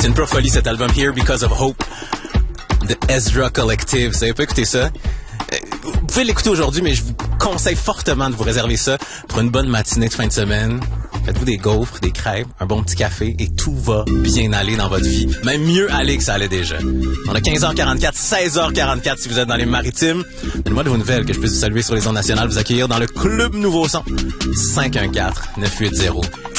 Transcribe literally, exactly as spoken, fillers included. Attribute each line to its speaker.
Speaker 1: C'est une profolie, cet album Here Because of Hope de Ezra Collective. Vous savez pas écouter ça? Vous pouvez l'écouter aujourd'hui, mais je vous conseille fortement de vous réserver ça pour une bonne matinée de fin de semaine. Faites-vous des gaufres, des crêpes, un bon petit café et tout va bien aller dans votre vie. Même mieux aller que ça allait déjà. On a quinze heures quarante-quatre, seize heures quarante-quatre si vous êtes dans les maritimes. Donnez-moi de vos nouvelles que je puisse vous saluer sur les ondes nationales, vous accueillir dans le Club Nouveau Son. cinq un quatre, neuf huit zéro